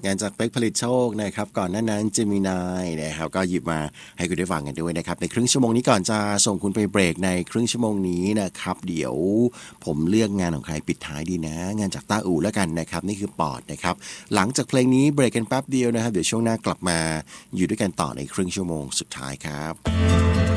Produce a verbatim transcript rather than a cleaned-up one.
กันจากเป๊กผลิตโชคนะครับก่อนหน้านั้นเจมินายนะครับก็หยิบมาให้คุณได้ฟังกันด้วยนะครับในครึ่งชั่วโมงนี้ก่อนจะส่งคุณไปเบรกในครึ่งชั่วโมงนี้นะครับเดี๋ยวผมเลือกงานของใครปิดท้ายดีนะงานจากต้าอู่แล้วกันนะครับนี่คือปอดนะครับหลังจากเพลงนี้เบรกกันแป๊บเดียวนะครับเดี๋ยวช่วงหน้ากลับมาอยู่ด้วยกันต่อในครึ่งชั่วโมงสุดท้ายครับ